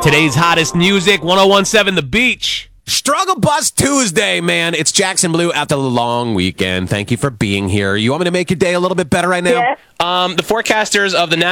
Today's hottest music, 1017 The Beach. Struggle Bus Tuesday, man. It's Jackson Blue after the long weekend. Thank you for being here. You want me to make your day a little bit better right now? Yes. The forecasters of the